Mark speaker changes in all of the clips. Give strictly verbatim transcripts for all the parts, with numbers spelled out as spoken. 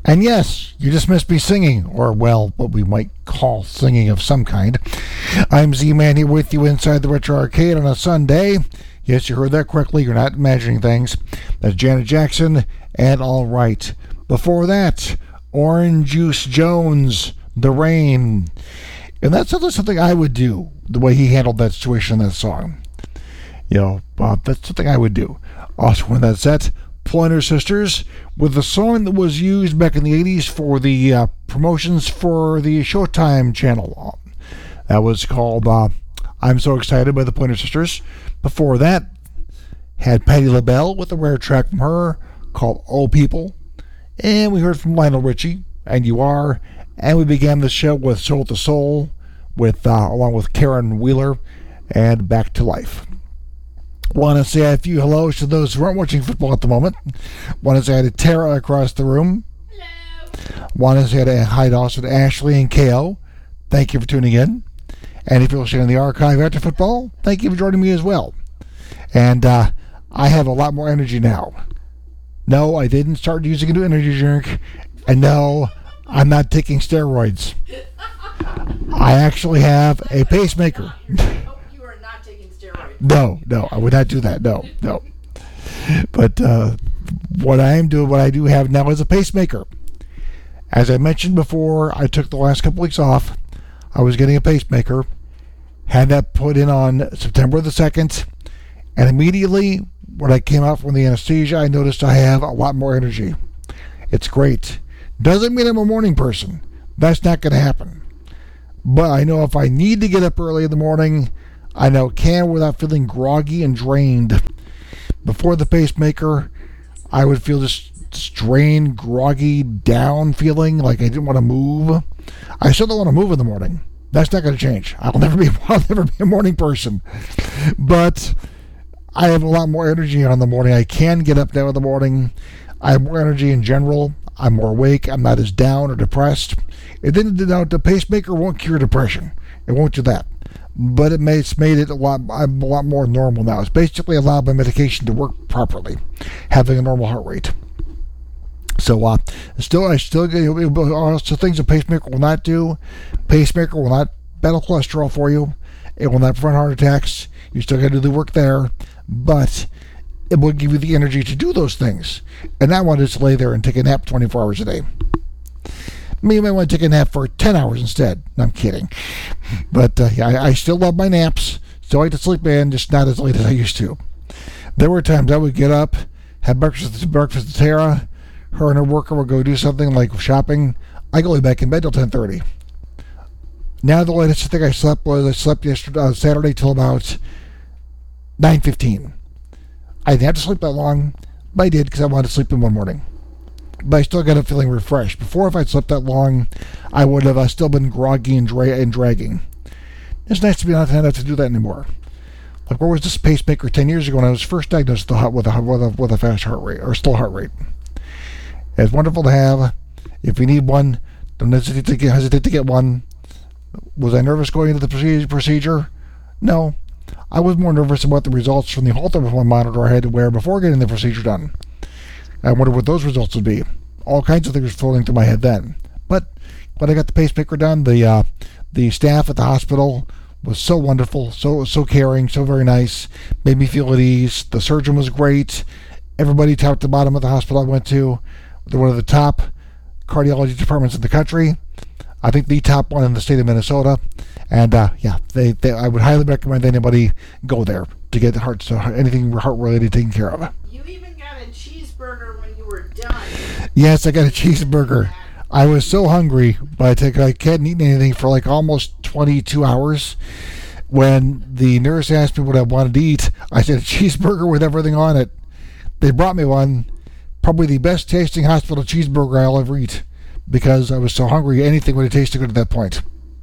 Speaker 1: And yes, you just missed me singing, or well, what we might call singing of some kind. I'm Z-Man here with you inside the Retro Arcade on a Sunday. Yes, you heard that correctly. You're not imagining things. That's Janet Jackson and All Right. Before that, Orange Juice Jones, The Rain. And that's something I would do, the way he handled that situation in that song. You know, uh, that's something I would do. Also in that set, Pointer Sisters with the song that was used back in the eighties for the uh, promotions for the Showtime channel. That was called uh, I'm So Excited by the Pointer Sisters. Before that, had Patti LaBelle with a rare track from her called Oh People. And we heard from Lionel Richie, And You Are. And we began the show with Soul to Soul, with uh, along with Karen Wheeler, and Back to Life. Want to say a few hellos to those who aren't watching football at the moment. Want to say hi to Tara across the room.
Speaker 2: Hello.
Speaker 1: Want to say hi also to Ashley and K O. Thank you for tuning in. And if you're listening in the archive after football, thank you for joining me as well. And uh, I have a lot more energy now. No, I didn't start using a new energy drink. And no, I'm not taking steroids. I actually have a pacemaker. No, no, I would not do that. No, no. But uh, what I am doing, what I do have now is a pacemaker. As I mentioned before, I took the last couple weeks off. I was getting a pacemaker. Had that put in on September the second. And immediately, when I came out from the anesthesia, I noticed I have a lot more energy. It's great. Doesn't mean I'm a morning person. That's not going to happen. But I know if I need to get up early in the morning, I know can without feeling groggy and drained. Before the pacemaker, I would feel just drained, groggy, down feeling like I didn't want to move. I still don't want to move in the morning. That's not going to change. I'll never be I'll never be a morning person. But I have a lot more energy on the morning. I can get up now in the morning. I have more energy in general. I'm more awake. I'm not as down or depressed. It didn't. The pacemaker won't cure depression. It won't do that. But it made, it's made it a lot, I'm a lot more normal now. It's basically allowed my medication to work properly, having a normal heart rate. So, uh, still, I still get also things a pacemaker will not do. Pacemaker will not battle cholesterol for you. It will not prevent heart attacks. You still got to do the work there, but it will give you the energy to do those things. And I want to just lay there and take a nap twenty-four hours a day. Me, you might want to take a nap for ten hours instead. No, I'm kidding. But uh, yeah, I, I still love my naps. Still like to sleep in, just not as late as I used to. There were times I would get up, have breakfast, breakfast with Tara. Her and her worker would go do something like shopping. I go back in bed till ten thirty. Now the latest I think I slept was I slept yesterday, uh, Saturday till about nine fifteen. I didn't have to sleep that long, but I did because I wanted to sleep in one morning. But I still got up feeling refreshed. Before, if I'd slept that long, I would have uh, still been groggy and, dra- and dragging. It's nice to be not have to do that anymore. Like, where was this pacemaker ten years ago when I was first diagnosed with a, with a, with a, with a fast heart rate, or slow heart rate? It's wonderful to have. If you need one, don't hesitate to get, hesitate to get one. Was I nervous going into the procedure? No. I was more nervous about the results from the Holter monitor I had to wear before getting the procedure done. I wonder what those results would be. All kinds of things were floating through my head then. But when I got the pacemaker done, the uh, the staff at the hospital was so wonderful, so so caring, so very nice. Made me feel at ease. The surgeon was great. Everybody top to bottom of the hospital I went to, they're one of the top cardiology departments in the country. I think the top one in the state of Minnesota. And uh, yeah, they, they I would highly recommend anybody go there to get heart so anything heart related taken care of.
Speaker 2: You even got a cheeseburger when you were done.
Speaker 1: Yes, I got a cheeseburger. I was so hungry, but I, I hadn't eaten anything for like almost twenty-two hours. When the nurse asked me what I wanted to eat, I said a cheeseburger with everything on it. They brought me one, probably the best tasting hospital cheeseburger I'll ever eat, because I was so hungry. Anything would have tasted good at that point.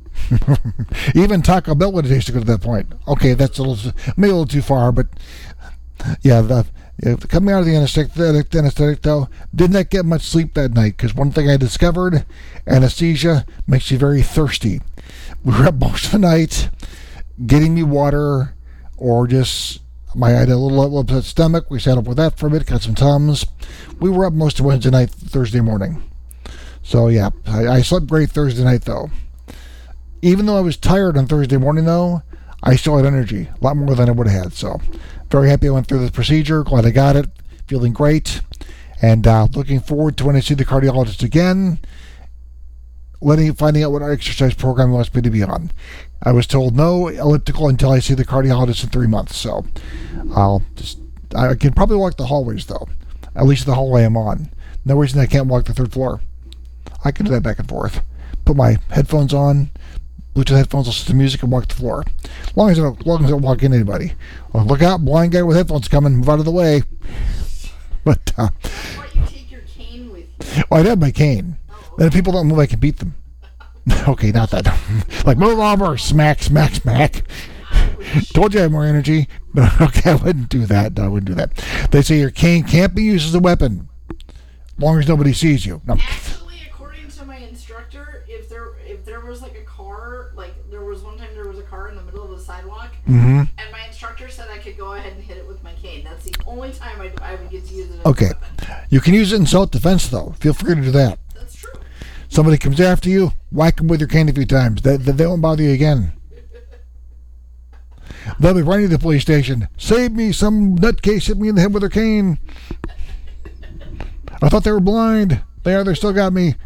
Speaker 1: Even Taco Bell would have tasted good at that point. Okay, that's a little, maybe a little too far, but yeah, the, yeah, coming out of the anesthetic, anesthetic though, did not get much sleep that night, because one thing I discovered, anesthesia makes you very thirsty. We were up most of the night getting me water, or just, my, I had a little, little upset stomach. We sat up with that for a bit, got some Tums. We were up most of Wednesday night, Thursday morning. So yeah, I, I slept great Thursday night though. Even though I was tired on Thursday morning though, I still had energy, a lot more than I would have had. So very happy I went through this procedure. Glad I got it. Feeling great. And uh, looking forward to when I see the cardiologist again, letting finding out what exercise program he wants me to be on. I was told no elliptical until I see the cardiologist in three months. So I'll just I can probably walk the hallways though, at least the hallway I'm on. No reason I can't walk the third floor. I can do that back and forth. Put my headphones on, Bluetooth headphones, listen to music, and walk the floor. As long as I don't, as long as I don't walk into anybody. Well, look out, blind guy with headphones coming, move out of the way. But uh,
Speaker 2: Why don't you take your cane with you?
Speaker 1: well, I'd have my cane.
Speaker 2: Oh,
Speaker 1: Then if people don't move, I can beat them. Okay, not that. Like, move over, smack, smack, smack. Told you I have more energy. Okay, I wouldn't do that. No, I wouldn't do that. They say your cane can't be used as a weapon, as long as nobody sees you. No.
Speaker 2: Actually, according to my instructor, if there if there was like a car, like there was one time there was a car in the middle of the sidewalk,
Speaker 1: Mm-hmm.
Speaker 2: and my instructor said I could go ahead and hit it with my cane. That's the only time I, I would get to use it as
Speaker 1: Okay.
Speaker 2: a weapon.
Speaker 1: You can use it in self-defense, though. Feel free to do that.
Speaker 2: That's true.
Speaker 1: Somebody comes after you, whack them with your cane a few times. They, they, they won't bother you again. They'll be running to the police station. Save me! Some nutcase hit me in the head with their cane. I thought they were blind. They are. They still got me.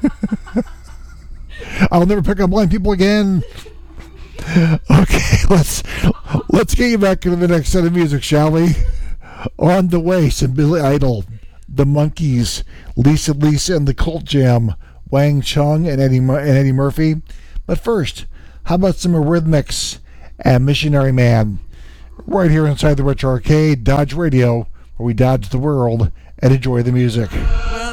Speaker 1: I'll never pick up blind people again. Okay, let's let's get you back into the next set of music, shall we? On the way, some Billy Idol, the Monkees, Lisa Lisa and the Cult Jam, Wang Chung and Eddie Mur- and Eddie Murphy. But first, how about some Eurythmics and Missionary Man? Right here inside the Retro Arcade, Dodge Radio, where we dodge the world and enjoy the music.
Speaker 3: Well,